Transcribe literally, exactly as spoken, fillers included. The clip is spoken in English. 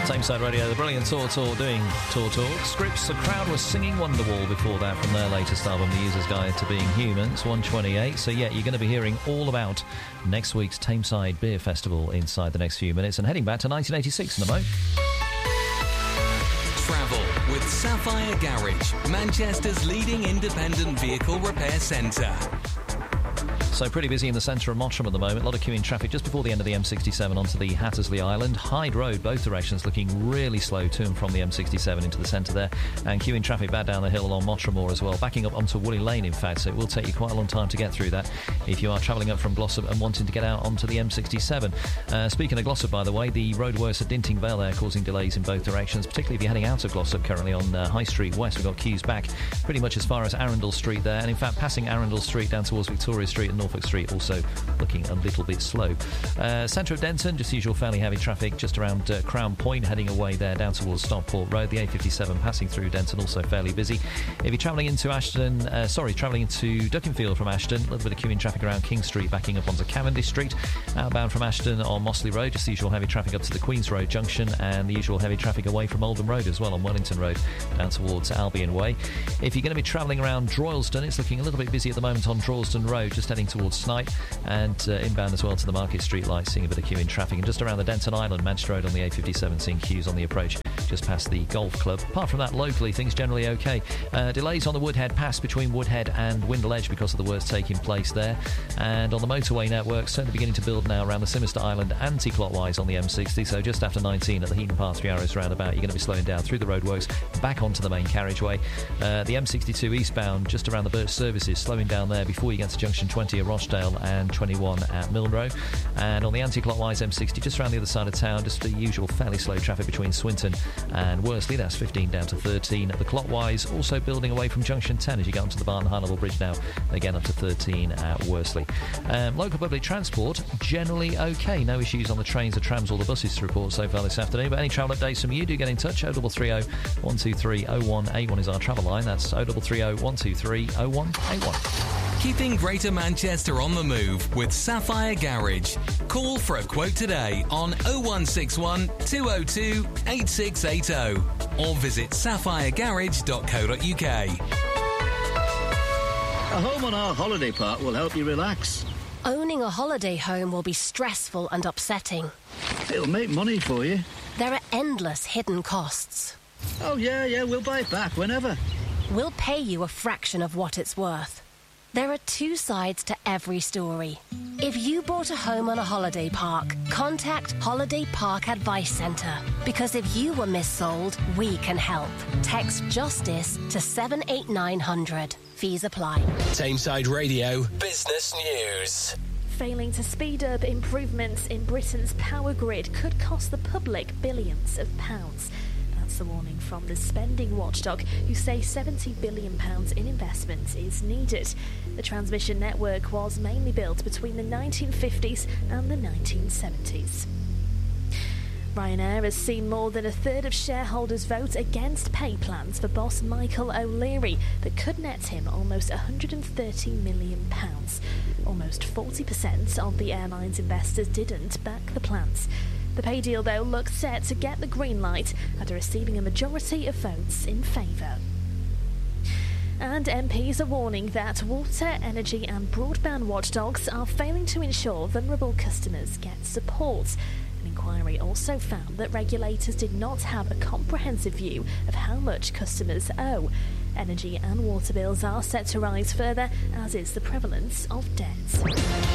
Tameside Radio, the brilliant Tour Tour doing Tour Talk. Scripts, the crowd was singing Wonderwall before that from their latest album, The User's Guide to Being Human. It's one twenty-eight, so yeah, you're going to be hearing all about next week's Tameside Beer Festival inside the next few minutes, and heading back to nineteen eighty-six in a mo. Travel with Sapphire Garage, Manchester's leading independent vehicle repair centre. So pretty busy in the centre of Mottram at the moment. A lot of queuing traffic just before the end of the M sixty-seven onto the Hattersley Island. Hyde Road, both directions, looking really slow to and from the M sixty-seven into the centre there. And queuing traffic back down the hill along Mottram Moor as well. Backing up onto Woolly Lane, in fact, so it will take you quite a long time to get through that if you are travelling up from Glossop and wanting to get out onto the M sixty-seven. Uh, speaking of Glossop, by the way, the roadworks at Dinting Vale there causing delays in both directions, particularly if you're heading out of Glossop currently on uh, High Street West. We've got queues back pretty much as far as Arundel Street there. And in fact, passing Arundel Street down towards Victoria Street and Norfolk Street also looking a little bit slow. Uh, centre of Denton, just usual fairly heavy traffic just around uh, Crown Point, heading away there down towards Stockport Road. The A fifty-seven passing through Denton also fairly busy. If you're travelling into Ashton, uh, sorry, travelling into Duckenfield from Ashton, a little bit of queuing traffic around King Street, backing up onto Cavendish Street. Outbound from Ashton on Mossley Road, just the usual heavy traffic up to the Queen's Road junction, and the usual heavy traffic away from Oldham Road as well on Wellington Road down towards Albion Way. If you're going to be travelling around Droylsden, it's looking a little bit busy at the moment on Droylsden Road, just heading towards Snipe, and uh, inbound as well to the Market Street lights, seeing a bit of queuing traffic. And just around the Denton Island, Manchester Road on the A fifty-seven, seeing queues on the approach just past the golf club. Apart from that, locally, things generally okay. Uh, delays on the Woodhead Pass between Woodhead and Windle Edge because of the works taking place there. And on the motorway network, certainly beginning to build now around the Simister Island anti-clockwise on the M sixty. So just after nineteen at the Heaton Park Three Arrows roundabout, you're going to be slowing down through the roadworks, back onto the main carriageway. Uh, the M sixty-two eastbound, just around the Birch Services, slowing down there before you get to junction twenty at Rochdale and twenty-one at Milnrow. And on the anti-clockwise M sixty, just around the other side of town, just the usual fairly slow traffic between Swinton and Worsley. That's fifteen down to thirteen. The clockwise also building away from junction ten as you get onto the Barton High Level Bridge now, again up to thirteen at Worsley. Um, local public transport, generally okay. No issues on the trains, the trams or the buses to report so far this afternoon. But any travel updates from you, do get in touch. oh three three oh, one two three, oh one eight one is our travel line. That's oh three three oh, one two three, oh one eight one. Keeping Greater Manchester on the move with Sapphire Garage. Call for a quote today on oh one six one, two oh two, eight six eight oh or visit sapphire garage dot co dot uk. A home on our holiday park will help you relax. Owning a holiday home will be stressful and upsetting. It'll make money for you. There are endless hidden costs. Oh, yeah, yeah, we'll buy it back whenever. We'll pay you a fraction of what it's worth. There are two sides to every story. If you bought a home on a holiday park, contact Holiday Park Advice Centre. Because if you were missold, we can help. Text JUSTICE to seven eight nine hundred. Fees apply. Tameside Radio Business News. Failing to speed up improvements in Britain's power grid could cost the public billions of pounds. That's the warning from the spending watchdog, who say seventy billion pounds in investment is needed. The transmission network was mainly built between the nineteen fifties and the nineteen seventies. Ryanair has seen more than a third of shareholders vote against pay plans for boss Michael O'Leary that could net him almost one hundred thirty million pounds. Almost forty percent of the airline's investors didn't back the plans. The pay deal, though, looks set to get the green light after receiving a majority of votes in favour. And M Ps are warning that water, energy and broadband watchdogs are failing to ensure vulnerable customers get support. An inquiry also found that regulators did not have a comprehensive view of how much customers owe. Energy and water bills are set to rise further, as is the prevalence of debt.